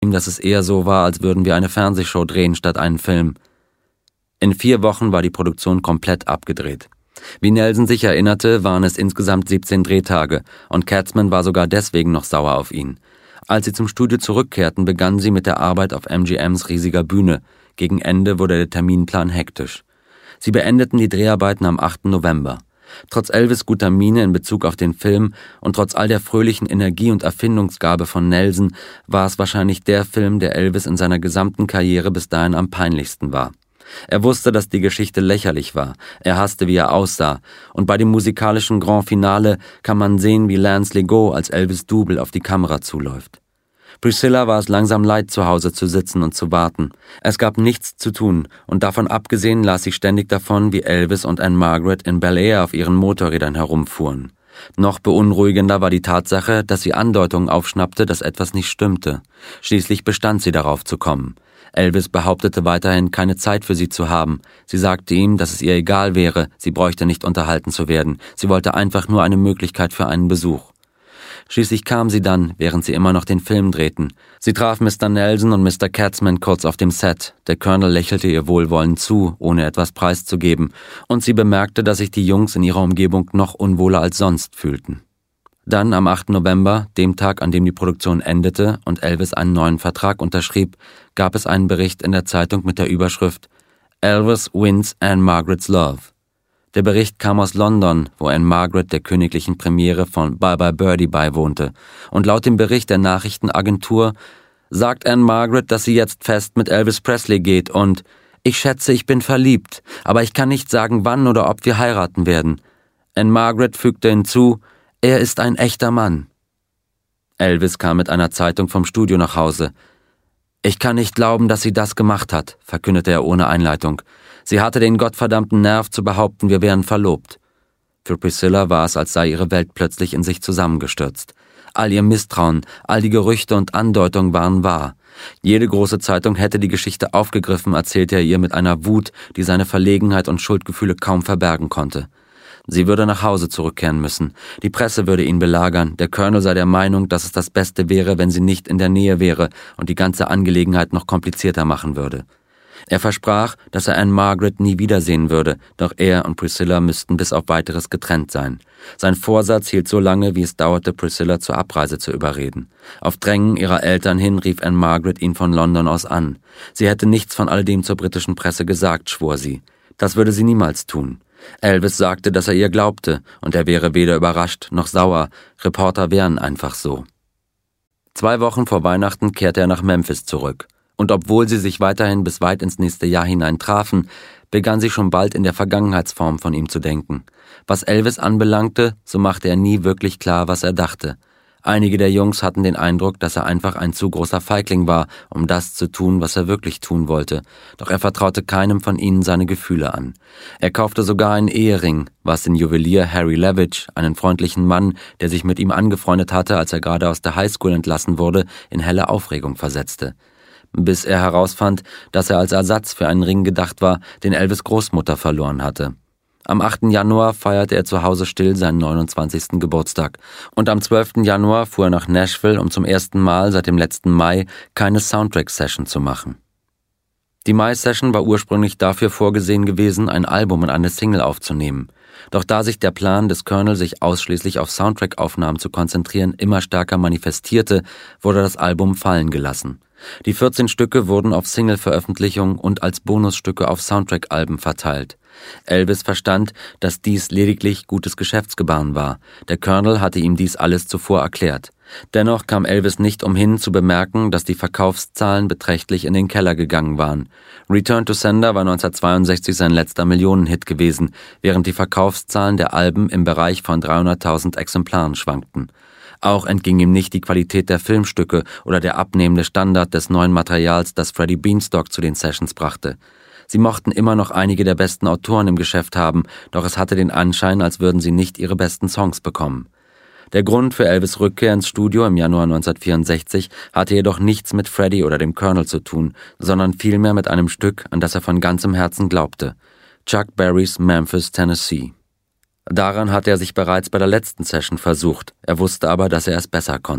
ihm, dass es eher so war, als würden wir eine Fernsehshow drehen statt einen Film. In 4 Wochen war die Produktion komplett abgedreht. Wie Nelson sich erinnerte, waren es insgesamt 17 Drehtage und Katzman war sogar deswegen noch sauer auf ihn. Als sie zum Studio zurückkehrten, begannen sie mit der Arbeit auf MGMs riesiger Bühne. Gegen Ende wurde der Terminplan hektisch. Sie beendeten die Dreharbeiten am 8. November. Trotz Elvis' guter Miene in Bezug auf den Film und trotz all der fröhlichen Energie und Erfindungsgabe von Nelson war es wahrscheinlich der Film, der Elvis in seiner gesamten Karriere bis dahin am peinlichsten war. Er wusste, dass die Geschichte lächerlich war, er hasste, wie er aussah, und bei dem musikalischen Grand Finale kann man sehen, wie Lance Legault als Elvis' Double auf die Kamera zuläuft. Priscilla war es langsam leid, zu Hause zu sitzen und zu warten. Es gab nichts zu tun, und davon abgesehen las sie ständig davon, wie Elvis und Ann-Margret in Bel Air auf ihren Motorrädern herumfuhren. Noch beunruhigender war die Tatsache, dass sie Andeutungen aufschnappte, dass etwas nicht stimmte. Schließlich bestand sie darauf zu kommen. Elvis behauptete weiterhin, keine Zeit für sie zu haben. Sie sagte ihm, dass es ihr egal wäre, sie bräuchte nicht unterhalten zu werden. Sie wollte einfach nur eine Möglichkeit für einen Besuch. Schließlich kam sie dann, während sie immer noch den Film drehten. Sie traf Mr. Nelson und Mr. Katzman kurz auf dem Set. Der Colonel lächelte ihr wohlwollend zu, ohne etwas preiszugeben, und sie bemerkte, dass sich die Jungs in ihrer Umgebung noch unwohler als sonst fühlten. Dann am 8. November, dem Tag, an dem die Produktion endete und Elvis einen neuen Vertrag unterschrieb, gab es einen Bericht in der Zeitung mit der Überschrift "Elvis wins Ann-Margret's Love". Der Bericht kam aus London, wo Ann-Margret der königlichen Premiere von Bye Bye Birdie beiwohnte. Und laut dem Bericht der Nachrichtenagentur sagt Ann-Margret, dass sie jetzt fest mit Elvis Presley geht und "Ich schätze, ich bin verliebt, aber ich kann nicht sagen, wann oder ob wir heiraten werden." Ann-Margret fügte hinzu, "Er ist ein echter Mann." Elvis kam mit einer Zeitung vom Studio nach Hause. "Ich kann nicht glauben, dass sie das gemacht hat", verkündete er ohne Einleitung. "Sie hatte den gottverdammten Nerv zu behaupten, wir wären verlobt." Für Priscilla war es, als sei ihre Welt plötzlich in sich zusammengestürzt. All ihr Misstrauen, all die Gerüchte und Andeutungen waren wahr. Jede große Zeitung hätte die Geschichte aufgegriffen, erzählte er ihr mit einer Wut, die seine Verlegenheit und Schuldgefühle kaum verbergen konnte. Sie würde nach Hause zurückkehren müssen. Die Presse würde ihn belagern. Der Colonel sei der Meinung, dass es das Beste wäre, wenn sie nicht in der Nähe wäre und die ganze Angelegenheit noch komplizierter machen würde. Er versprach, dass er Ann-Margret nie wiedersehen würde, doch er und Priscilla müssten bis auf Weiteres getrennt sein. Sein Vorsatz hielt so lange, wie es dauerte, Priscilla zur Abreise zu überreden. Auf Drängen ihrer Eltern hin rief Ann-Margret ihn von London aus an. Sie hätte nichts von alledem zur britischen Presse gesagt, schwor sie. Das würde sie niemals tun. Elvis sagte, dass er ihr glaubte, und er wäre weder überrascht noch sauer. Reporter wären einfach so. 2 Wochen vor Weihnachten kehrte er nach Memphis zurück. Und obwohl sie sich weiterhin bis weit ins nächste Jahr hinein trafen, begann sie schon bald in der Vergangenheitsform von ihm zu denken. Was Elvis anbelangte, so machte er nie wirklich klar, was er dachte. Einige der Jungs hatten den Eindruck, dass er einfach ein zu großer Feigling war, um das zu tun, was er wirklich tun wollte. Doch er vertraute keinem von ihnen seine Gefühle an. Er kaufte sogar einen Ehering, was den Juwelier Harry Levitch, einen freundlichen Mann, der sich mit ihm angefreundet hatte, als er gerade aus der Highschool entlassen wurde, in helle Aufregung versetzte. Bis er herausfand, dass er als Ersatz für einen Ring gedacht war, den Elvis' Großmutter verloren hatte. Am 8. Januar feierte er zu Hause still seinen 29. Geburtstag. Und am 12. Januar fuhr er nach Nashville, um zum ersten Mal seit dem letzten Mai keine Soundtrack-Session zu machen. Die Mai-Session war ursprünglich dafür vorgesehen gewesen, ein Album und eine Single aufzunehmen. Doch da sich der Plan des Colonel, sich ausschließlich auf Soundtrack-Aufnahmen zu konzentrieren, immer stärker manifestierte, wurde das Album fallen gelassen. Die 14 Stücke wurden auf Single-Veröffentlichungen und als Bonusstücke auf Soundtrack-Alben verteilt. Elvis verstand, dass dies lediglich gutes Geschäftsgebaren war. Der Colonel hatte ihm dies alles zuvor erklärt. Dennoch kam Elvis nicht umhin zu bemerken, dass die Verkaufszahlen beträchtlich in den Keller gegangen waren. Return to Sender war 1962 sein letzter Millionenhit gewesen, während die Verkaufszahlen der Alben im Bereich von 300.000 Exemplaren schwankten. Auch entging ihm nicht die Qualität der Filmstücke oder der abnehmende Standard des neuen Materials, das Freddie Beanstalk zu den Sessions brachte. Sie mochten immer noch einige der besten Autoren im Geschäft haben, doch es hatte den Anschein, als würden sie nicht ihre besten Songs bekommen. Der Grund für Elvis' Rückkehr ins Studio im Januar 1964 hatte jedoch nichts mit Freddie oder dem Colonel zu tun, sondern vielmehr mit einem Stück, an das er von ganzem Herzen glaubte: Chuck Berrys Memphis, Tennessee. Daran hatte er sich bereits bei der letzten Session versucht, er wusste aber, dass er es besser konnte.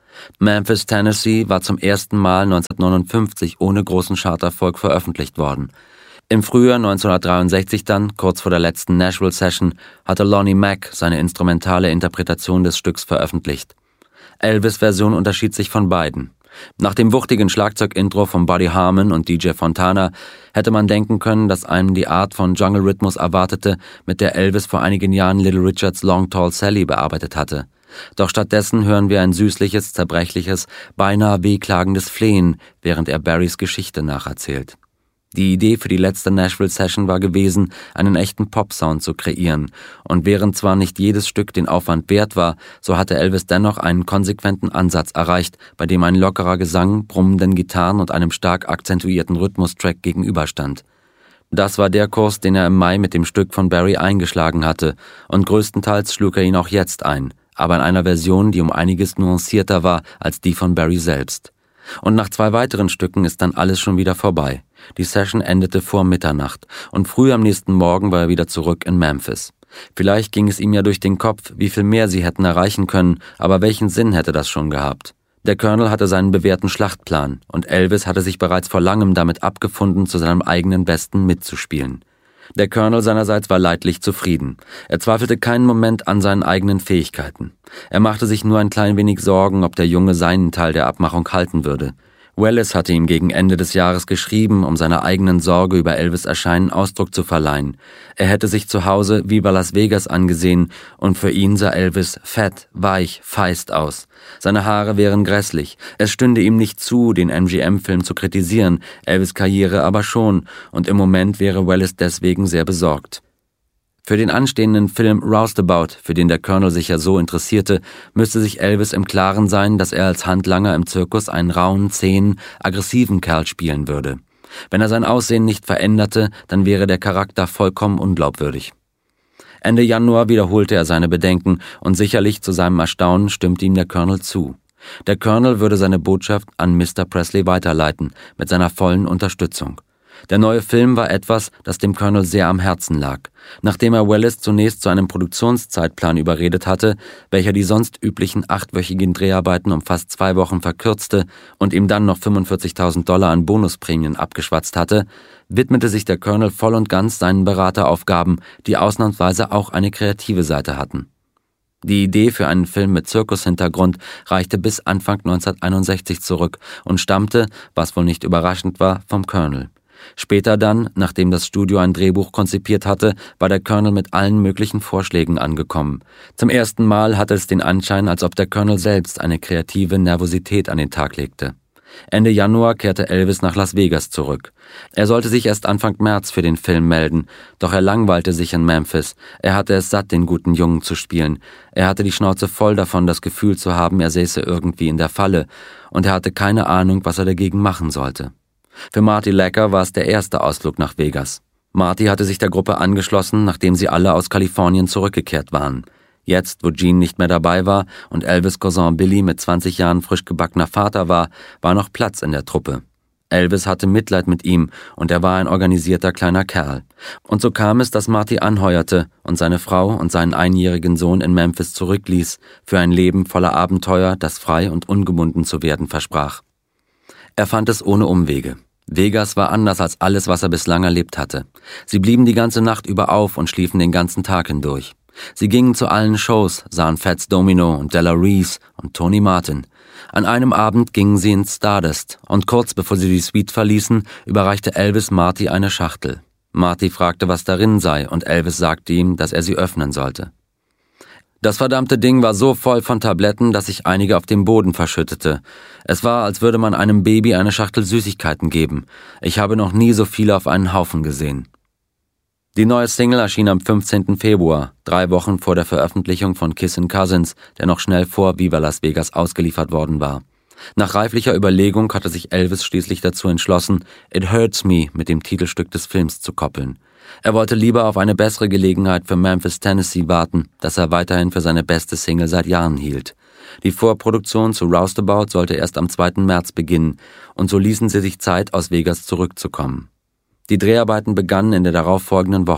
Memphis, Tennessee war zum ersten Mal 1959 ohne großen Charterfolg veröffentlicht worden. Im Frühjahr 1963 dann, kurz vor der letzten Nashville-Session, hatte Lonnie Mack seine instrumentale Interpretation des Stücks veröffentlicht. Elvis' Version unterschied sich von beiden. Nach dem wuchtigen Schlagzeug-Intro von Buddy Harman und DJ Fontana hätte man denken können, dass einem die Art von Jungle-Rhythmus erwartete, mit der Elvis vor einigen Jahren Little Richards Long Tall Sally bearbeitet hatte. Doch stattdessen hören wir ein süßliches, zerbrechliches, beinahe wehklagendes Flehen, während er Barrys Geschichte nacherzählt. Die Idee für die letzte Nashville-Session war gewesen, einen echten Pop-Sound zu kreieren, und während zwar nicht jedes Stück den Aufwand wert war, so hatte Elvis dennoch einen konsequenten Ansatz erreicht, bei dem ein lockerer Gesang, brummenden Gitarren und einem stark akzentuierten Rhythmustrack gegenüberstand. Das war der Kurs, den er im Mai mit dem Stück von Barry eingeschlagen hatte, und größtenteils schlug er ihn auch jetzt ein, aber in einer Version, die um einiges nuancierter war als die von Barry selbst. Und nach 2 weiteren Stücken ist dann alles schon wieder vorbei. Die Session endete vor Mitternacht und früh am nächsten Morgen war er wieder zurück in Memphis. Vielleicht ging es ihm ja durch den Kopf, wie viel mehr sie hätten erreichen können, aber welchen Sinn hätte das schon gehabt? Der Colonel hatte seinen bewährten Schlachtplan und Elvis hatte sich bereits vor langem damit abgefunden, zu seinem eigenen Besten mitzuspielen. Der Colonel seinerseits war leidlich zufrieden. Er zweifelte keinen Moment an seinen eigenen Fähigkeiten. Er machte sich nur ein klein wenig Sorgen, ob der Junge seinen Teil der Abmachung halten würde. Wallace hatte ihm gegen Ende des Jahres geschrieben, um seiner eigenen Sorge über Elvis' Erscheinen Ausdruck zu verleihen. Er hätte sich zu Hause Viva Las Vegas angesehen und für ihn sah Elvis fett, weich, feist aus. Seine Haare wären grässlich. Es stünde ihm nicht zu, den MGM-Film zu kritisieren, Elvis' Karriere aber schon, und im Moment wäre Wallace deswegen sehr besorgt. Für den anstehenden Film Roustabout, für den der Colonel sich ja so interessierte, müsste sich Elvis im Klaren sein, dass er als Handlanger im Zirkus einen rauen, zähen, aggressiven Kerl spielen würde. Wenn er sein Aussehen nicht veränderte, dann wäre der Charakter vollkommen unglaubwürdig. Ende Januar wiederholte er seine Bedenken und sicherlich zu seinem Erstaunen stimmte ihm der Colonel zu. Der Colonel würde seine Botschaft an Mr. Presley weiterleiten, mit seiner vollen Unterstützung. Der neue Film war etwas, das dem Colonel sehr am Herzen lag. Nachdem er Wallace zunächst zu einem Produktionszeitplan überredet hatte, welcher die sonst üblichen 8-wöchigen Dreharbeiten um fast 2 Wochen verkürzte und ihm dann noch $45.000 an Bonusprämien abgeschwatzt hatte, widmete sich der Colonel voll und ganz seinen Berateraufgaben, die ausnahmsweise auch eine kreative Seite hatten. Die Idee für einen Film mit Zirkushintergrund reichte bis Anfang 1961 zurück und stammte, was wohl nicht überraschend war, vom Colonel. Später dann, nachdem das Studio ein Drehbuch konzipiert hatte, war der Colonel mit allen möglichen Vorschlägen angekommen. Zum ersten Mal hatte es den Anschein, als ob der Colonel selbst eine kreative Nervosität an den Tag legte. Ende Januar kehrte Elvis nach Las Vegas zurück. Er sollte sich erst Anfang März für den Film melden, doch er langweilte sich in Memphis. Er hatte es satt, den guten Jungen zu spielen. Er hatte die Schnauze voll davon, das Gefühl zu haben, er säße irgendwie in der Falle, und er hatte keine Ahnung, was er dagegen machen sollte. Für Marty Lecker war es der erste Ausflug nach Vegas. Marty hatte sich der Gruppe angeschlossen, nachdem sie alle aus Kalifornien zurückgekehrt waren. Jetzt, wo Gene nicht mehr dabei war und Elvis' Cousin Billy mit 20 Jahren frisch gebackener Vater war noch Platz in der Truppe. Elvis hatte Mitleid mit ihm und er war ein organisierter kleiner Kerl. Und so kam es, dass Marty anheuerte und seine Frau und seinen 1-jährigen Sohn in Memphis zurückließ für ein Leben voller Abenteuer, das frei und ungebunden zu werden versprach. Er fand es ohne Umwege. Vegas war anders als alles, was er bislang erlebt hatte. Sie blieben die ganze Nacht über auf und schliefen den ganzen Tag hindurch. Sie gingen zu allen Shows, sahen Fats Domino und Della Reese und Tony Martin. An einem Abend gingen sie ins Stardust und kurz bevor sie die Suite verließen, überreichte Elvis Marty eine Schachtel. Marty fragte, was darin sei, und Elvis sagte ihm, dass er sie öffnen sollte. Das verdammte Ding war so voll von Tabletten, dass sich einige auf dem Boden verschüttete. Es war, als würde man einem Baby eine Schachtel Süßigkeiten geben. Ich habe noch nie so viele auf einen Haufen gesehen. Die neue Single erschien am 15. Februar, 3 Wochen vor der Veröffentlichung von Kissin' Cousins, der noch schnell vor Viva Las Vegas ausgeliefert worden war. Nach reiflicher Überlegung hatte sich Elvis schließlich dazu entschlossen, It Hurts Me mit dem Titelstück des Films zu koppeln. Er wollte lieber auf eine bessere Gelegenheit für Memphis, Tennessee warten, das er weiterhin für seine beste Single seit Jahren hielt. Die Vorproduktion zu Roustabout sollte erst am 2. März beginnen, und so ließen sie sich Zeit, aus Vegas zurückzukommen. Die Dreharbeiten begannen in der darauffolgenden Woche.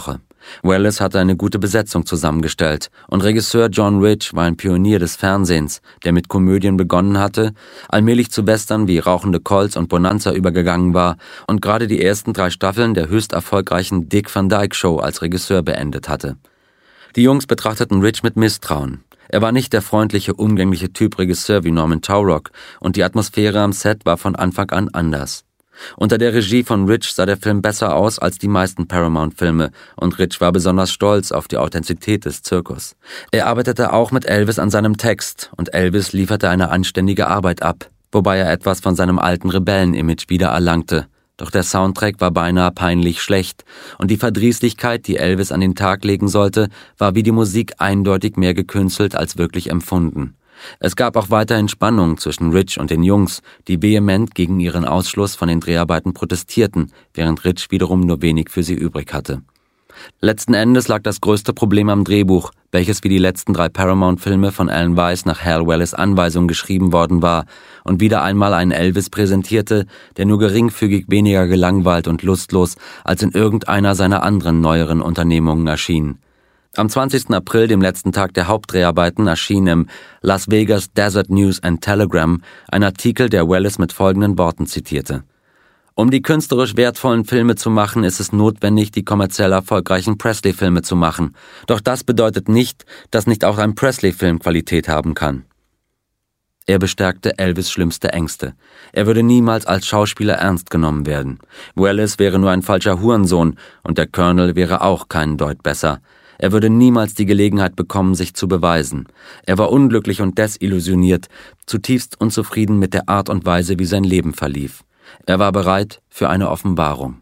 Wallace hatte eine gute Besetzung zusammengestellt und Regisseur John Rich war ein Pionier des Fernsehens, der mit Komödien begonnen hatte, allmählich zu Western wie Rauchende Colts und Bonanza übergegangen war und gerade die ersten 3 Staffeln der höchst erfolgreichen Dick Van Dyke Show als Regisseur beendet hatte. Die Jungs betrachteten Rich mit Misstrauen. Er war nicht der freundliche, umgängliche Typ Regisseur wie Norman Taurog und die Atmosphäre am Set war von Anfang an anders. Unter der Regie von Rich sah der Film besser aus als die meisten Paramount-Filme und Rich war besonders stolz auf die Authentizität des Zirkus. Er arbeitete auch mit Elvis an seinem Text und Elvis lieferte eine anständige Arbeit ab, wobei er etwas von seinem alten Rebellen-Image wiedererlangte. Doch der Soundtrack war beinahe peinlich schlecht und die Verdrießlichkeit, die Elvis an den Tag legen sollte, war wie die Musik eindeutig mehr gekünstelt als wirklich empfunden. Es gab auch weiterhin Spannungen zwischen Rich und den Jungs, die vehement gegen ihren Ausschluss von den Dreharbeiten protestierten, während Rich wiederum nur wenig für sie übrig hatte. Letzten Endes lag das größte Problem am Drehbuch, welches wie die letzten 3 Paramount-Filme von Alan Weiss nach Hal Wallace Anweisung geschrieben worden war und wieder einmal einen Elvis präsentierte, der nur geringfügig weniger gelangweilt und lustlos als in irgendeiner seiner anderen neueren Unternehmungen erschien. Am 20. April, dem letzten Tag der Hauptdreharbeiten, erschien im Las Vegas Desert News and Telegram ein Artikel, der Wallace mit folgenden Worten zitierte: Um die künstlerisch wertvollen Filme zu machen, ist es notwendig, die kommerziell erfolgreichen Presley-Filme zu machen. Doch das bedeutet nicht, dass nicht auch ein Presley-Film Qualität haben kann. Er bestärkte Elvis' schlimmste Ängste. Er würde niemals als Schauspieler ernst genommen werden. Wallace wäre nur ein falscher Hurensohn und der Colonel wäre auch keinen Deut besser. Er würde niemals die Gelegenheit bekommen, sich zu beweisen. Er war unglücklich und desillusioniert, zutiefst unzufrieden mit der Art und Weise, wie sein Leben verlief. Er war bereit für eine Offenbarung.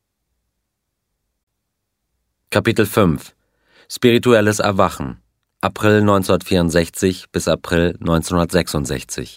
Kapitel 5 Spirituelles Erwachen April 1964 bis April 1966.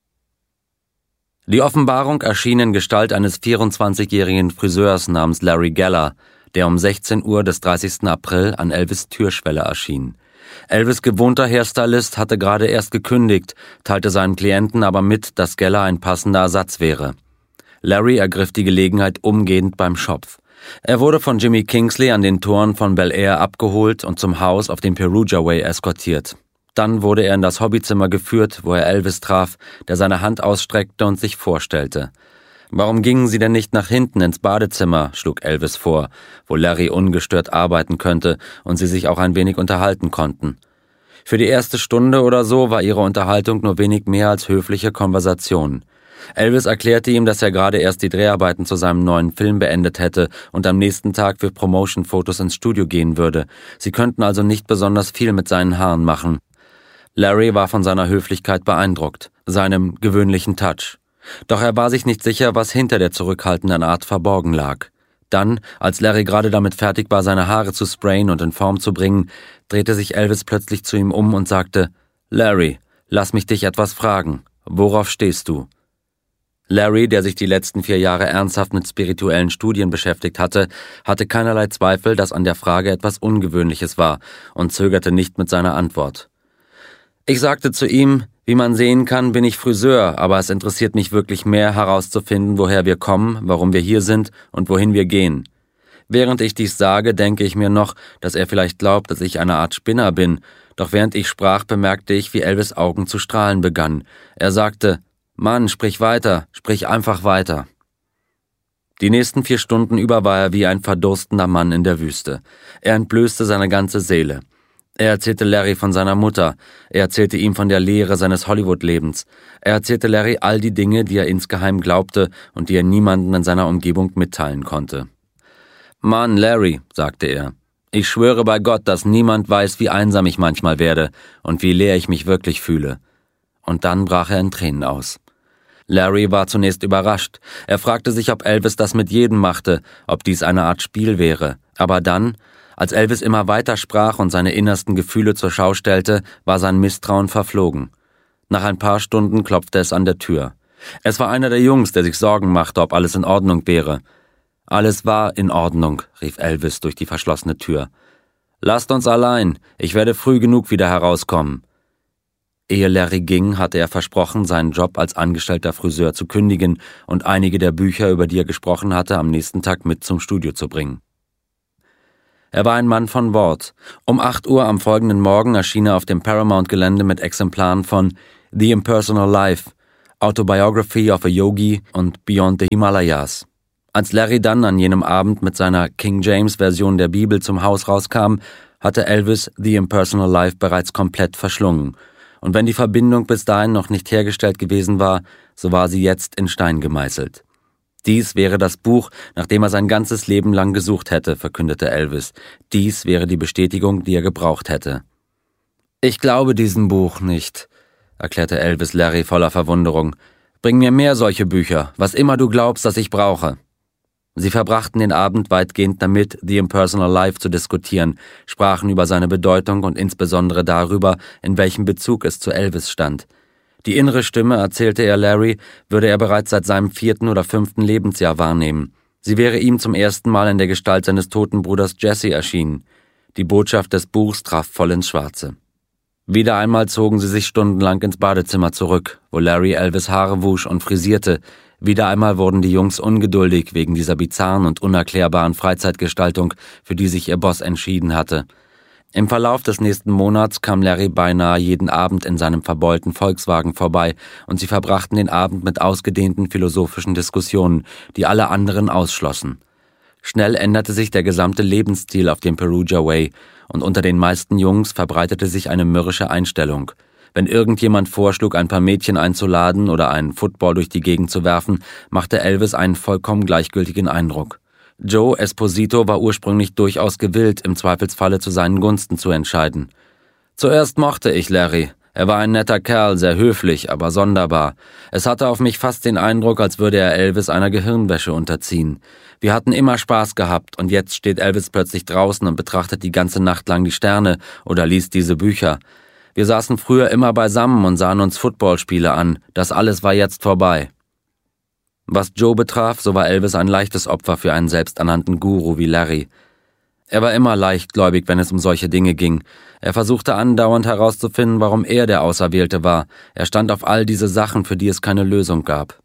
Die Offenbarung erschien in Gestalt eines 24-jährigen Friseurs namens Larry Geller, der um 16 Uhr des 30. April an Elvis' Türschwelle erschien. Elvis' gewohnter Hairstylist hatte gerade erst gekündigt, teilte seinen Klienten aber mit, dass Geller ein passender Ersatz wäre. Larry ergriff die Gelegenheit umgehend beim Schopf. Er wurde von Jimmy Kingsley an den Toren von Bel Air abgeholt und zum Haus auf dem Perugia Way eskortiert. Dann wurde er in das Hobbyzimmer geführt, wo er Elvis traf, der seine Hand ausstreckte und sich vorstellte. »Warum gingen Sie denn nicht nach hinten ins Badezimmer?« schlug Elvis vor, wo Larry ungestört arbeiten könnte und sie sich auch ein wenig unterhalten konnten. Für die erste Stunde oder so war ihre Unterhaltung nur wenig mehr als höfliche Konversation. Elvis erklärte ihm, dass er gerade erst die Dreharbeiten zu seinem neuen Film beendet hätte und am nächsten Tag für Promotion-Fotos ins Studio gehen würde. Sie könnten also nicht besonders viel mit seinen Haaren machen. Larry war von seiner Höflichkeit beeindruckt, seinem gewöhnlichen Touch. Doch er war sich nicht sicher, was hinter der zurückhaltenden Art verborgen lag. Dann, als Larry gerade damit fertig war, seine Haare zu sprayen und in Form zu bringen, drehte sich Elvis plötzlich zu ihm um und sagte: »Larry, lass mich dich etwas fragen. Worauf stehst du?« Larry, der sich die letzten 4 Jahre ernsthaft mit spirituellen Studien beschäftigt hatte, hatte keinerlei Zweifel, dass an der Frage etwas Ungewöhnliches war und zögerte nicht mit seiner Antwort. Ich sagte zu ihm: Wie man sehen kann, bin ich Friseur, aber es interessiert mich wirklich mehr, herauszufinden, woher wir kommen, warum wir hier sind und wohin wir gehen. Während ich dies sage, denke ich mir noch, dass er vielleicht glaubt, dass ich eine Art Spinner bin, doch während ich sprach, bemerkte ich, wie Elvis' Augen zu strahlen begannen. Er sagte: »Mann, sprich weiter, sprich einfach weiter.« Die nächsten 4 Stunden über war er wie ein verdurstender Mann in der Wüste. Er entblößte seine ganze Seele. Er erzählte Larry von seiner Mutter, er erzählte ihm von der Leere seines Hollywood-Lebens. Er erzählte Larry all die Dinge, die er insgeheim glaubte und die er niemandem in seiner Umgebung mitteilen konnte. »Mann, Larry«, sagte er, »ich schwöre bei Gott, dass niemand weiß, wie einsam ich manchmal werde und wie leer ich mich wirklich fühle.« Und dann brach er in Tränen aus. Larry war zunächst überrascht. Er fragte sich, ob Elvis das mit jedem machte, ob dies eine Art Spiel wäre. Aber dann, als Elvis immer weiter sprach und seine innersten Gefühle zur Schau stellte, war sein Misstrauen verflogen. Nach ein paar Stunden klopfte es an der Tür. Es war einer der Jungs, der sich Sorgen machte, ob alles in Ordnung wäre. »Alles war in Ordnung«, rief Elvis durch die verschlossene Tür. »Lasst uns allein, ich werde früh genug wieder herauskommen.« Ehe Larry ging, hatte er versprochen, seinen Job als angestellter Friseur zu kündigen und einige der Bücher, über die er gesprochen hatte, am nächsten Tag mit zum Studio zu bringen. Er war ein Mann von Wort. Um 8 Uhr am folgenden Morgen erschien er auf dem Paramount-Gelände mit Exemplaren von The Impersonal Life, Autobiography of a Yogi und Beyond the Himalayas. Als Larry dann an jenem Abend mit seiner King James-Version der Bibel zum Haus rauskam, hatte Elvis The Impersonal Life bereits komplett verschlungen. Und wenn die Verbindung bis dahin noch nicht hergestellt gewesen war, so war sie jetzt in Stein gemeißelt. Dies wäre das Buch, nach dem er sein ganzes Leben lang gesucht hätte, verkündete Elvis. Dies wäre die Bestätigung, die er gebraucht hätte. »Ich glaube diesem Buch nicht«, erklärte Elvis Larry voller Verwunderung. »Bring mir mehr solche Bücher, was immer du glaubst, dass ich brauche.« Sie verbrachten den Abend weitgehend damit, The Impersonal Life zu diskutieren, sprachen über seine Bedeutung und insbesondere darüber, in welchem Bezug es zu Elvis stand. Die innere Stimme, erzählte er Larry, würde er bereits seit seinem 4. oder 5. Lebensjahr wahrnehmen. Sie wäre ihm zum ersten Mal in der Gestalt seines toten Bruders Jesse erschienen. Die Botschaft des Buchs traf voll ins Schwarze. Wieder einmal zogen sie sich stundenlang ins Badezimmer zurück, wo Larry Elvis Haare wusch und frisierte. Wieder einmal wurden die Jungs ungeduldig wegen dieser bizarren und unerklärbaren Freizeitgestaltung, für die sich ihr Boss entschieden hatte. Im Verlauf des nächsten Monats kam Larry beinahe jeden Abend in seinem verbeulten Volkswagen vorbei und sie verbrachten den Abend mit ausgedehnten philosophischen Diskussionen, die alle anderen ausschlossen. Schnell änderte sich der gesamte Lebensstil auf dem Perugia Way und unter den meisten Jungs verbreitete sich eine mürrische Einstellung. Wenn irgendjemand vorschlug, ein paar Mädchen einzuladen oder einen Football durch die Gegend zu werfen, machte Elvis einen vollkommen gleichgültigen Eindruck. Joe Esposito war ursprünglich durchaus gewillt, im Zweifelsfalle zu seinen Gunsten zu entscheiden. Zuerst mochte ich Larry. Er war ein netter Kerl, sehr höflich, aber sonderbar. Es hatte auf mich fast den Eindruck, als würde er Elvis einer Gehirnwäsche unterziehen. Wir hatten immer Spaß gehabt und jetzt steht Elvis plötzlich draußen und betrachtet die ganze Nacht lang die Sterne oder liest diese Bücher. Wir saßen früher immer beisammen und sahen uns Footballspiele an. Das alles war jetzt vorbei. Was Joe betraf, so war Elvis ein leichtes Opfer für einen selbsternannten Guru wie Larry. Er war immer leichtgläubig, wenn es um solche Dinge ging. Er versuchte andauernd herauszufinden, warum er der Auserwählte war. Er stand auf all diese Sachen, für die es keine Lösung gab.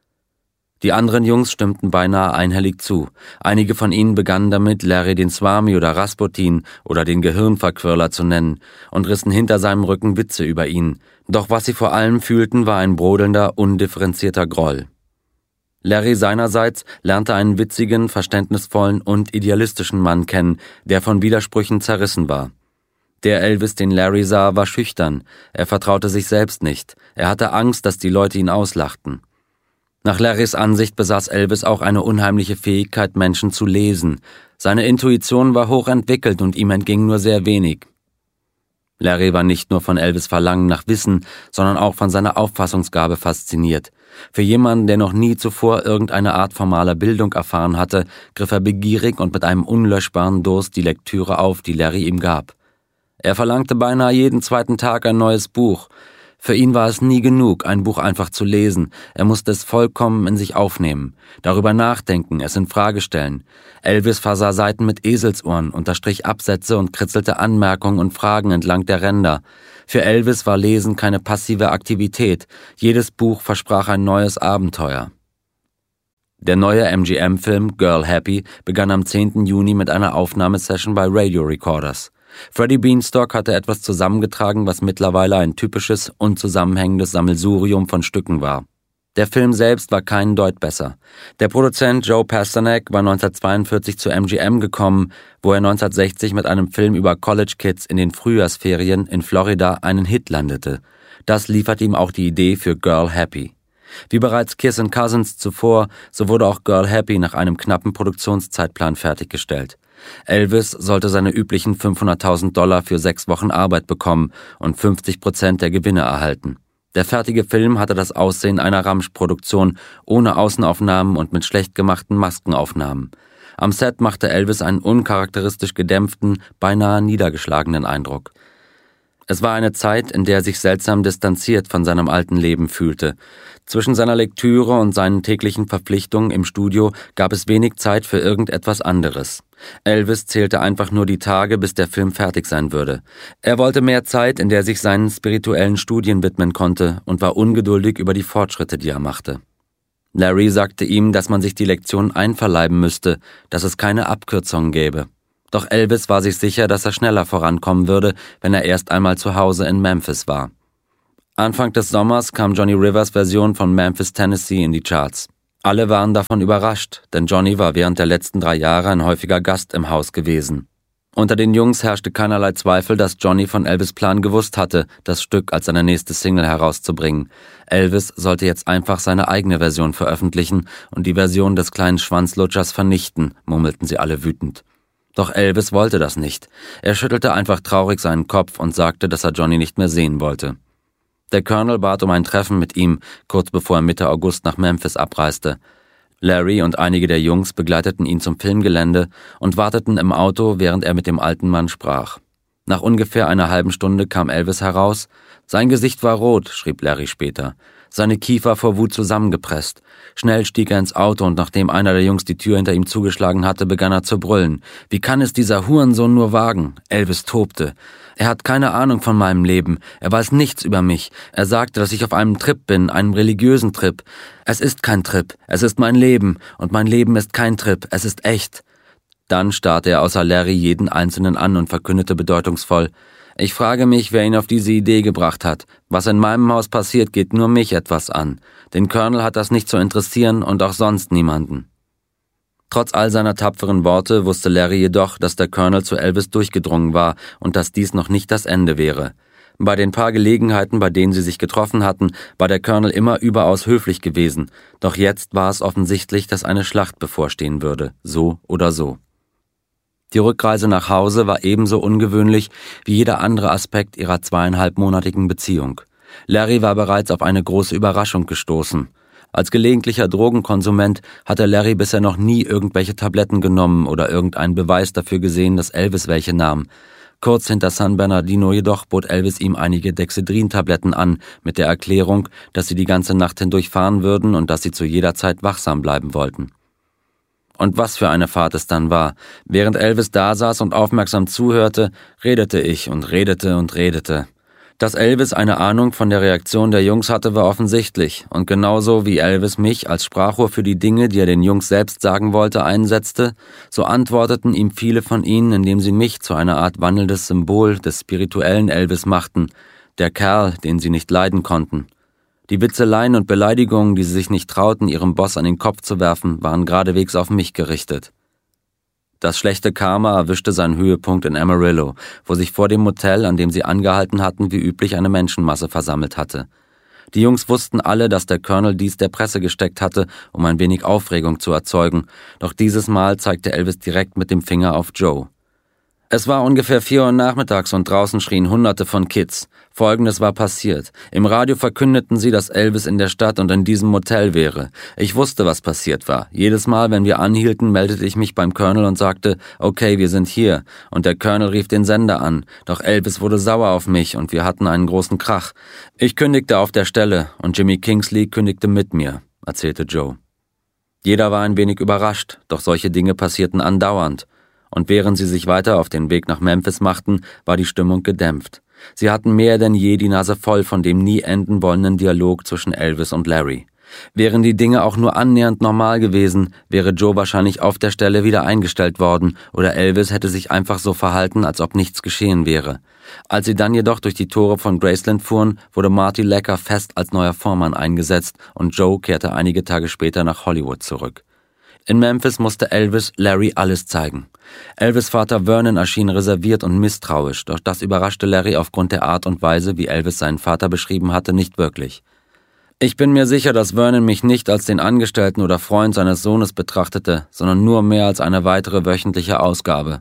Die anderen Jungs stimmten beinahe einhellig zu. Einige von ihnen begannen damit, Larry den Swami oder Rasputin oder den Gehirnverquirler zu nennen und rissen hinter seinem Rücken Witze über ihn. Doch was sie vor allem fühlten, war ein brodelnder, undifferenzierter Groll. Larry seinerseits lernte einen witzigen, verständnisvollen und idealistischen Mann kennen, der von Widersprüchen zerrissen war. Der Elvis, den Larry sah, war schüchtern. Er vertraute sich selbst nicht. Er hatte Angst, dass die Leute ihn auslachten. Nach Larrys Ansicht besaß Elvis auch eine unheimliche Fähigkeit, Menschen zu lesen. Seine Intuition war hochentwickelt und ihm entging nur sehr wenig. Larry war nicht nur von Elvis' Verlangen nach Wissen, sondern auch von seiner Auffassungsgabe fasziniert. Für jemanden, der noch nie zuvor irgendeine Art formaler Bildung erfahren hatte, griff er begierig und mit einem unlöschbaren Durst die Lektüre auf, die Larry ihm gab. Er verlangte beinahe jeden 2. Tag ein neues Buch. Für ihn war es nie genug, ein Buch einfach zu lesen. Er musste es vollkommen in sich aufnehmen, darüber nachdenken, es in Frage stellen. Elvis versah Seiten mit Eselsohren, unterstrich Absätze und kritzelte Anmerkungen und Fragen entlang der Ränder. Für Elvis war Lesen keine passive Aktivität. Jedes Buch versprach ein neues Abenteuer. Der neue MGM-Film Girl Happy begann am 10. Juni mit einer Aufnahmesession bei Radio Recorders. Freddie Beanstalk hatte etwas zusammengetragen, was mittlerweile ein typisches, unzusammenhängendes Sammelsurium von Stücken war. Der Film selbst war keinen Deut besser. Der Produzent Joe Pasternak war 1942 zu MGM gekommen, wo er 1960 mit einem Film über College Kids in den Frühjahrsferien in Florida einen Hit landete. Das lieferte ihm auch die Idee für Girl Happy. Wie bereits Kissing Cousins zuvor, so wurde auch Girl Happy nach einem knappen Produktionszeitplan fertiggestellt. Elvis sollte seine üblichen $500.000 für 6 Wochen Arbeit bekommen und 50% der Gewinne erhalten. Der fertige Film hatte das Aussehen einer Ramsch-Produktion, ohne Außenaufnahmen und mit schlecht gemachten Maskenaufnahmen. Am Set machte Elvis einen uncharakteristisch gedämpften, beinahe niedergeschlagenen Eindruck. Es war eine Zeit, in der er sich seltsam distanziert von seinem alten Leben fühlte. Zwischen seiner Lektüre und seinen täglichen Verpflichtungen im Studio gab es wenig Zeit für irgendetwas anderes. Elvis zählte einfach nur die Tage, bis der Film fertig sein würde. Er wollte mehr Zeit, in der er sich seinen spirituellen Studien widmen konnte und war ungeduldig über die Fortschritte, die er machte. Larry sagte ihm, dass man sich die Lektion einverleiben müsste, dass es keine Abkürzungen gäbe. Doch Elvis war sich sicher, dass er schneller vorankommen würde, wenn er erst einmal zu Hause in Memphis war. Anfang des Sommers kam Johnny Rivers' Version von Memphis, Tennessee in die Charts. Alle waren davon überrascht, denn Johnny war während der letzten 3 Jahre ein häufiger Gast im Haus gewesen. Unter den Jungs herrschte keinerlei Zweifel, dass Johnny von Elvis' Plan gewusst hatte, das Stück als seine nächste Single herauszubringen. Elvis sollte jetzt einfach seine eigene Version veröffentlichen und die Version des kleinen Schwanzlutschers vernichten, murmelten sie alle wütend. Doch Elvis wollte das nicht. Er schüttelte einfach traurig seinen Kopf und sagte, dass er Johnny nicht mehr sehen wollte. Der Colonel bat um ein Treffen mit ihm, kurz bevor er Mitte August nach Memphis abreiste. Larry und einige der Jungs begleiteten ihn zum Filmgelände und warteten im Auto, während er mit dem alten Mann sprach. Nach ungefähr einer halben Stunde kam Elvis heraus. Sein Gesicht war rot, schrieb Larry später. Seine Kiefer vor Wut zusammengepresst. Schnell stieg er ins Auto und nachdem einer der Jungs die Tür hinter ihm zugeschlagen hatte, begann er zu brüllen. Wie kann es dieser Hurensohn nur wagen? Elvis tobte. Er hat keine Ahnung von meinem Leben. Er weiß nichts über mich. Er sagte, dass ich auf einem Trip bin, einem religiösen Trip. Es ist kein Trip. Es ist mein Leben. Und mein Leben ist kein Trip. Es ist echt. Dann starrte er außer Larry jeden Einzelnen an und verkündete bedeutungsvoll: Ich frage mich, wer ihn auf diese Idee gebracht hat. Was in meinem Haus passiert, geht nur mich etwas an. Den Colonel hat das nicht zu interessieren und auch sonst niemanden. Trotz all seiner tapferen Worte wusste Larry jedoch, dass der Colonel zu Elvis durchgedrungen war und dass dies noch nicht das Ende wäre. Bei den paar Gelegenheiten, bei denen sie sich getroffen hatten, war der Colonel immer überaus höflich gewesen. Doch jetzt war es offensichtlich, dass eine Schlacht bevorstehen würde, so oder so. Die Rückreise nach Hause war ebenso ungewöhnlich wie jeder andere Aspekt ihrer 2,5-monatigen Beziehung. Larry war bereits auf eine große Überraschung gestoßen. Als gelegentlicher Drogenkonsument hatte Larry bisher noch nie irgendwelche Tabletten genommen oder irgendeinen Beweis dafür gesehen, dass Elvis welche nahm. Kurz hinter San Bernardino jedoch bot Elvis ihm einige Dexedrin-Tabletten an, mit der Erklärung, dass sie die ganze Nacht hindurch fahren würden und dass sie zu jeder Zeit wachsam bleiben wollten. Und was für eine Fahrt es dann war. Während Elvis da saß und aufmerksam zuhörte, redete ich und redete und redete. Dass Elvis eine Ahnung von der Reaktion der Jungs hatte, war offensichtlich. Und genauso wie Elvis mich als Sprachrohr für die Dinge, die er den Jungs selbst sagen wollte, einsetzte, so antworteten ihm viele von ihnen, indem sie mich zu einer Art wandelndes Symbol des spirituellen Elvis machten, der Kerl, den sie nicht leiden konnten. Die Witzeleien und Beleidigungen, die sie sich nicht trauten, ihrem Boss an den Kopf zu werfen, waren geradewegs auf mich gerichtet. Das schlechte Karma erwischte seinen Höhepunkt in Amarillo, wo sich vor dem Motel, an dem sie angehalten hatten, wie üblich eine Menschenmasse versammelt hatte. Die Jungs wussten alle, dass der Colonel dies der Presse gesteckt hatte, um ein wenig Aufregung zu erzeugen, doch dieses Mal zeigte Elvis direkt mit dem Finger auf Joe. Es war ungefähr 4 Uhr nachmittags und draußen schrien Hunderte von Kids. Folgendes war passiert. Im Radio verkündeten sie, dass Elvis in der Stadt und in diesem Motel wäre. Ich wusste, was passiert war. Jedes Mal, wenn wir anhielten, meldete ich mich beim Colonel und sagte, okay, wir sind hier. Und der Colonel rief den Sender an. Doch Elvis wurde sauer auf mich und wir hatten einen großen Krach. Ich kündigte auf der Stelle und Jimmy Kingsley kündigte mit mir, erzählte Joe. Jeder war ein wenig überrascht, doch solche Dinge passierten andauernd. Und während sie sich weiter auf den Weg nach Memphis machten, war die Stimmung gedämpft. Sie hatten mehr denn je die Nase voll von dem nie enden wollenden Dialog zwischen Elvis und Larry. Wären die Dinge auch nur annähernd normal gewesen, wäre Joe wahrscheinlich auf der Stelle wieder eingestellt worden oder Elvis hätte sich einfach so verhalten, als ob nichts geschehen wäre. Als sie dann jedoch durch die Tore von Graceland fuhren, wurde Marty Lecker fest als neuer Vormann eingesetzt und Joe kehrte einige Tage später nach Hollywood zurück. In Memphis musste Elvis Larry alles zeigen. Elvis' Vater Vernon erschien reserviert und misstrauisch, doch das überraschte Larry aufgrund der Art und Weise, wie Elvis seinen Vater beschrieben hatte, nicht wirklich. Ich bin mir sicher, dass Vernon mich nicht als den Angestellten oder Freund seines Sohnes betrachtete, sondern nur mehr als eine weitere wöchentliche Ausgabe.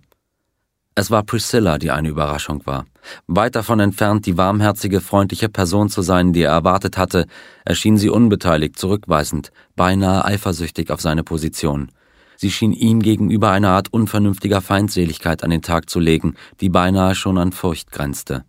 Es war Priscilla, die eine Überraschung war. Weit davon entfernt, die warmherzige, freundliche Person zu sein, die er erwartet hatte, erschien sie unbeteiligt, zurückweisend, beinahe eifersüchtig auf seine Position. Sie schien ihm gegenüber eine Art unvernünftiger Feindseligkeit an den Tag zu legen, die beinahe schon an Furcht grenzte.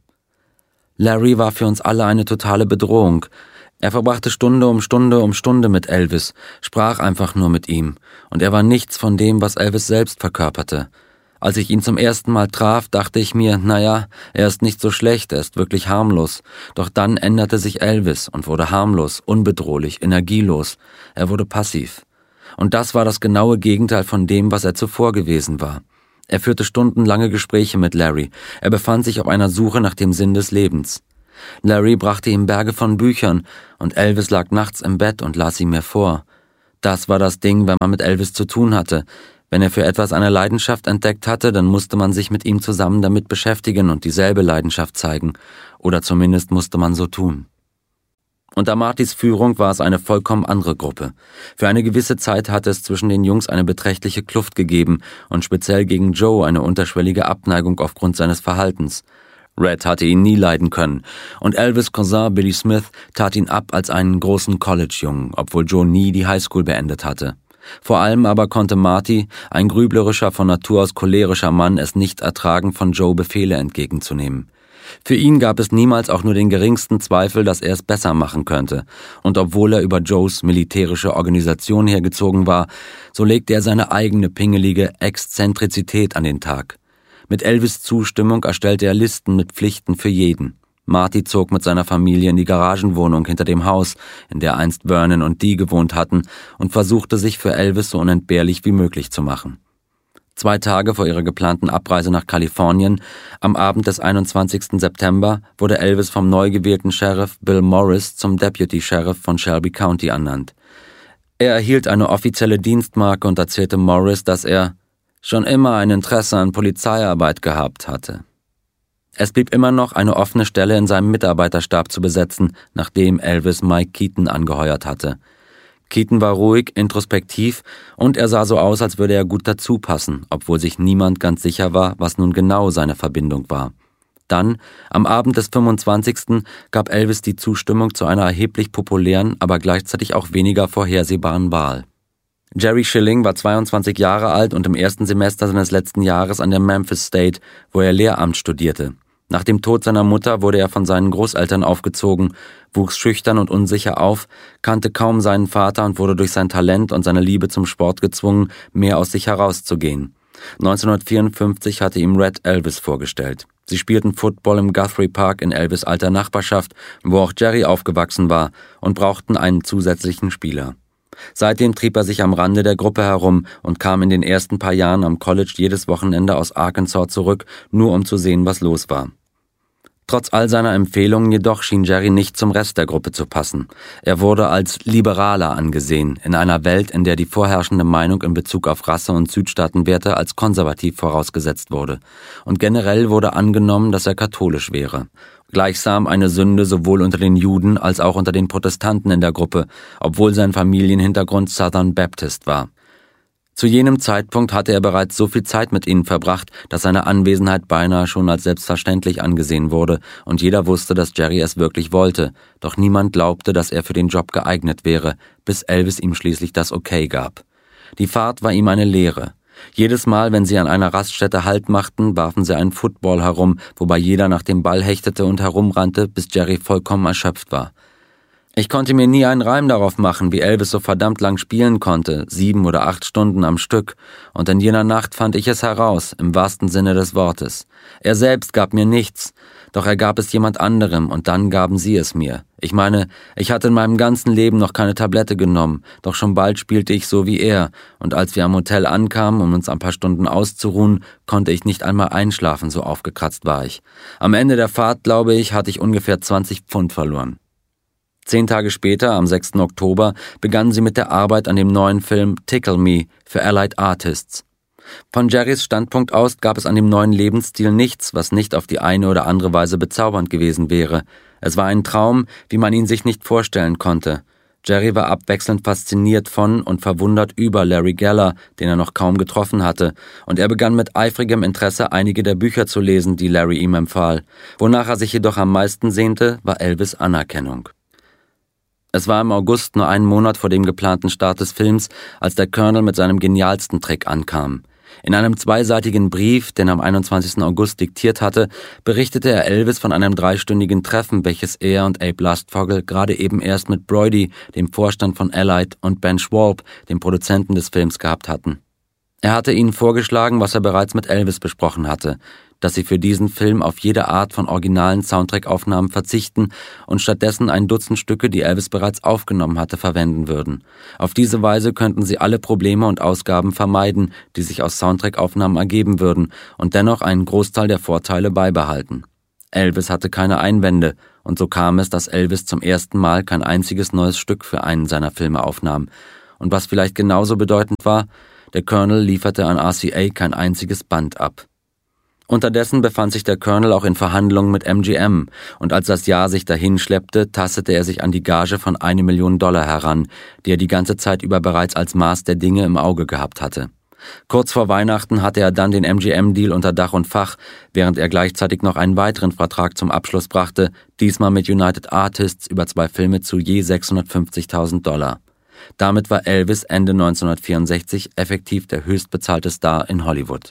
Larry war für uns alle eine totale Bedrohung. Er verbrachte Stunde um Stunde um Stunde mit Elvis, sprach einfach nur mit ihm, und er war nichts von dem, was Elvis selbst verkörperte. Als ich ihn zum ersten Mal traf, dachte ich mir, naja, er ist nicht so schlecht, er ist wirklich harmlos. Doch dann änderte sich Elvis und wurde harmlos, unbedrohlich, energielos. Er wurde passiv. Und das war das genaue Gegenteil von dem, was er zuvor gewesen war. Er führte stundenlange Gespräche mit Larry. Er befand sich auf einer Suche nach dem Sinn des Lebens. Larry brachte ihm Berge von Büchern und Elvis lag nachts im Bett und las sie mir vor. Das war das Ding, wenn man mit Elvis zu tun hatte. Wenn er für etwas eine Leidenschaft entdeckt hatte, dann musste man sich mit ihm zusammen damit beschäftigen und dieselbe Leidenschaft zeigen. Oder zumindest musste man so tun. Unter Martys Führung war es eine vollkommen andere Gruppe. Für eine gewisse Zeit hatte es zwischen den Jungs eine beträchtliche Kluft gegeben und speziell gegen Joe eine unterschwellige Abneigung aufgrund seines Verhaltens. Red hatte ihn nie leiden können und Elvis' Cousin Billy Smith tat ihn ab als einen großen College-Jungen, obwohl Joe nie die Highschool beendet hatte. Vor allem aber konnte Marty, ein grüblerischer, von Natur aus cholerischer Mann, es nicht ertragen, von Joe Befehle entgegenzunehmen. Für ihn gab es niemals auch nur den geringsten Zweifel, dass er es besser machen könnte. Und obwohl er über Joes militärische Organisation hergezogen war, so legte er seine eigene pingelige Exzentrizität an den Tag. Mit Elvis' Zustimmung erstellte er Listen mit Pflichten für jeden. Marty zog mit seiner Familie in die Garagenwohnung hinter dem Haus, in der einst Vernon und Dee gewohnt hatten, und versuchte sich für Elvis so unentbehrlich wie möglich zu machen. 2 Tage vor ihrer geplanten Abreise nach Kalifornien, am Abend des 21. September, wurde Elvis vom neu gewählten Sheriff Bill Morris zum Deputy Sheriff von Shelby County ernannt. Er erhielt eine offizielle Dienstmarke und erzählte Morris, dass er schon immer ein Interesse an Polizeiarbeit gehabt hatte. Es blieb immer noch eine offene Stelle in seinem Mitarbeiterstab zu besetzen, nachdem Elvis Mike Keaton angeheuert hatte. Keaton war ruhig, introspektiv und er sah so aus, als würde er gut dazu passen, obwohl sich niemand ganz sicher war, was nun genau seine Verbindung war. Dann, am Abend des 25. gab Elvis die Zustimmung zu einer erheblich populären, aber gleichzeitig auch weniger vorhersehbaren Wahl. Jerry Schilling war 22 Jahre alt und im ersten Semester seines letzten Jahres an der Memphis State, wo er Lehramt studierte. Nach dem Tod seiner Mutter wurde er von seinen Großeltern aufgezogen, wuchs schüchtern und unsicher auf, kannte kaum seinen Vater und wurde durch sein Talent und seine Liebe zum Sport gezwungen, mehr aus sich herauszugehen. 1954 hatte ihm Red Elvis vorgestellt. Sie spielten Football im Guthrie Park in Elvis' alter Nachbarschaft, wo auch Jerry aufgewachsen war, und brauchten einen zusätzlichen Spieler. Seitdem trieb er sich am Rande der Gruppe herum und kam in den ersten paar Jahren am College jedes Wochenende aus Arkansas zurück, nur um zu sehen, was los war. Trotz all seiner Empfehlungen jedoch schien Jerry nicht zum Rest der Gruppe zu passen. Er wurde als Liberaler angesehen, in einer Welt, in der die vorherrschende Meinung in Bezug auf Rasse- und Südstaatenwerte als konservativ vorausgesetzt wurde. Und generell wurde angenommen, dass er katholisch wäre. Gleichsam eine Sünde sowohl unter den Juden als auch unter den Protestanten in der Gruppe, obwohl sein Familienhintergrund Southern Baptist war. Zu jenem Zeitpunkt hatte er bereits so viel Zeit mit ihnen verbracht, dass seine Anwesenheit beinahe schon als selbstverständlich angesehen wurde und jeder wusste, dass Jerry es wirklich wollte, doch niemand glaubte, dass er für den Job geeignet wäre, bis Elvis ihm schließlich das Okay gab. Die Fahrt war ihm eine Lehre. Jedes Mal, wenn sie an einer Raststätte Halt machten, warfen sie einen Football herum, wobei jeder nach dem Ball hechtete und herumrannte, bis Jerry vollkommen erschöpft war. Ich konnte mir nie einen Reim darauf machen, wie Elvis so verdammt lang spielen konnte, 7 oder 8 Stunden am Stück, und in jener Nacht fand ich es heraus, im wahrsten Sinne des Wortes. Er selbst gab mir nichts, doch er gab es jemand anderem und dann gaben sie es mir. Ich meine, ich hatte in meinem ganzen Leben noch keine Tablette genommen, doch schon bald spielte ich so wie er, und als wir am Hotel ankamen, um uns ein paar Stunden auszuruhen, konnte ich nicht einmal einschlafen, so aufgekratzt war ich. Am Ende der Fahrt, glaube ich, hatte ich ungefähr 20 Pfund verloren. 10 Tage später, am 6. Oktober, begannen sie mit der Arbeit an dem neuen Film Tickle Me für Allied Artists. Von Jerrys Standpunkt aus gab es an dem neuen Lebensstil nichts, was nicht auf die eine oder andere Weise bezaubernd gewesen wäre. Es war ein Traum, wie man ihn sich nicht vorstellen konnte. Jerry war abwechselnd fasziniert von und verwundert über Larry Geller, den er noch kaum getroffen hatte, und er begann mit eifrigem Interesse einige der Bücher zu lesen, die Larry ihm empfahl. Wonach er sich jedoch am meisten sehnte, war Elvis' Anerkennung. Es war im August, nur einen Monat vor dem geplanten Start des Films, als der Colonel mit seinem genialsten Trick ankam. In einem 2-seitigen Brief, den er am 21. August diktiert hatte, berichtete er Elvis von einem 3-stündigen Treffen, welches er und Abe Lustfogel gerade eben erst mit Broidy, dem Vorstand von Allied, und Ben Schwalb, dem Produzenten des Films, gehabt hatten. Er hatte ihnen vorgeschlagen, was er bereits mit Elvis besprochen hatte, dass sie für diesen Film auf jede Art von originalen Soundtrack-Aufnahmen verzichten und stattdessen ein Dutzend Stücke, die Elvis bereits aufgenommen hatte, verwenden würden. Auf diese Weise könnten sie alle Probleme und Ausgaben vermeiden, die sich aus Soundtrack-Aufnahmen ergeben würden, und dennoch einen Großteil der Vorteile beibehalten. Elvis hatte keine Einwände, und so kam es, dass Elvis zum ersten Mal kein einziges neues Stück für einen seiner Filme aufnahm. Und was vielleicht genauso bedeutend war, der Colonel lieferte an RCA kein einziges Band ab. Unterdessen befand sich der Colonel auch in Verhandlungen mit MGM, und als das Jahr sich dahinschleppte, tastete er sich an die Gage von $1 Million heran, die er die ganze Zeit über bereits als Maß der Dinge im Auge gehabt hatte. Kurz vor Weihnachten hatte er dann den MGM-Deal unter Dach und Fach, während er gleichzeitig noch einen weiteren Vertrag zum Abschluss brachte, diesmal mit United Artists über 2 Filme zu je $650.000. Damit war Elvis Ende 1964 effektiv der höchstbezahlte Star in Hollywood.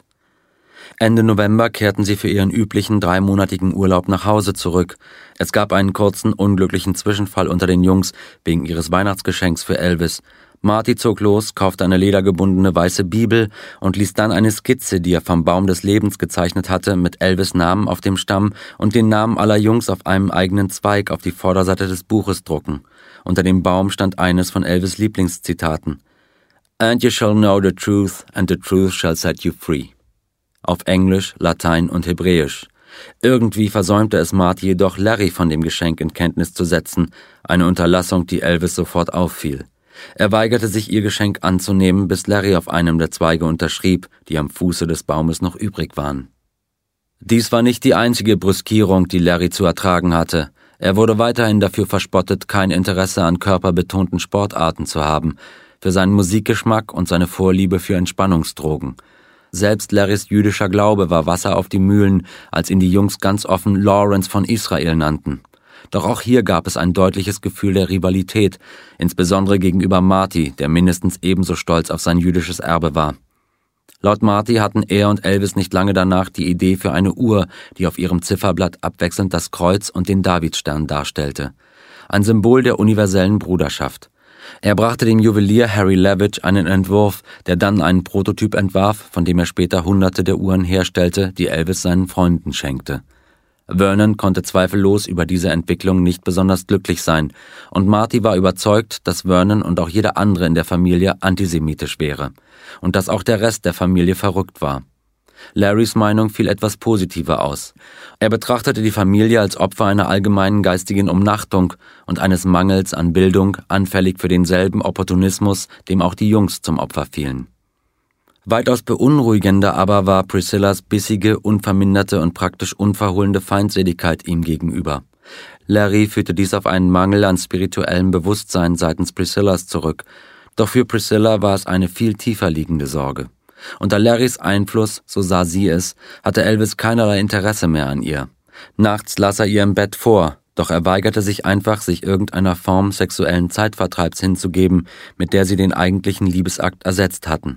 Ende November kehrten sie für ihren üblichen 3-monatigen Urlaub nach Hause zurück. Es gab einen kurzen, unglücklichen Zwischenfall unter den Jungs wegen ihres Weihnachtsgeschenks für Elvis. Marty zog los, kaufte eine ledergebundene weiße Bibel und ließ dann eine Skizze, die er vom Baum des Lebens gezeichnet hatte, mit Elvis' Namen auf dem Stamm und den Namen aller Jungs auf einem eigenen Zweig auf die Vorderseite des Buches drucken. Unter dem Baum stand eines von Elvis' Lieblingszitaten: "And you shall know the truth, and the truth shall set you free." Auf Englisch, Latein und Hebräisch. Irgendwie versäumte es Marty jedoch, Larry von dem Geschenk in Kenntnis zu setzen, eine Unterlassung, die Elvis sofort auffiel. Er weigerte sich, ihr Geschenk anzunehmen, bis Larry auf einem der Zweige unterschrieb, die am Fuße des Baumes noch übrig waren. Dies war nicht die einzige Brüskierung, die Larry zu ertragen hatte. Er wurde weiterhin dafür verspottet, kein Interesse an körperbetonten Sportarten zu haben, für seinen Musikgeschmack und seine Vorliebe für Entspannungsdrogen. Selbst Larrys jüdischer Glaube war Wasser auf die Mühlen, als ihn die Jungs ganz offen Lawrence von Israel nannten. Doch auch hier gab es ein deutliches Gefühl der Rivalität, insbesondere gegenüber Marty, der mindestens ebenso stolz auf sein jüdisches Erbe war. Laut Marty hatten er und Elvis nicht lange danach die Idee für eine Uhr, die auf ihrem Zifferblatt abwechselnd das Kreuz und den Davidstern darstellte. Ein Symbol der universellen Bruderschaft. Er brachte dem Juwelier Harry Levitt einen Entwurf, der dann einen Prototyp entwarf, von dem er später Hunderte der Uhren herstellte, die Elvis seinen Freunden schenkte. Vernon konnte zweifellos über diese Entwicklung nicht besonders glücklich sein, und Marty war überzeugt, dass Vernon und auch jeder andere in der Familie antisemitisch wäre und dass auch der Rest der Familie verrückt war. Larrys Meinung fiel etwas positiver aus. Er betrachtete die Familie als Opfer einer allgemeinen geistigen Umnachtung und eines Mangels an Bildung, anfällig für denselben Opportunismus, dem auch die Jungs zum Opfer fielen. Weitaus beunruhigender aber war Priscillas bissige, unverminderte und praktisch unverhohlene Feindseligkeit ihm gegenüber. Larry führte dies auf einen Mangel an spirituellem Bewusstsein seitens Priscillas zurück, doch für Priscilla war es eine viel tiefer liegende Sorge. Unter Larrys Einfluss, so sah sie es, hatte Elvis keinerlei Interesse mehr an ihr. Nachts las er ihr im Bett vor, doch er weigerte sich einfach, sich irgendeiner Form sexuellen Zeitvertreibs hinzugeben, mit der sie den eigentlichen Liebesakt ersetzt hatten.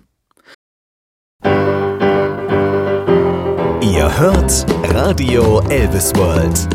Ihr hört Radio Elvis World.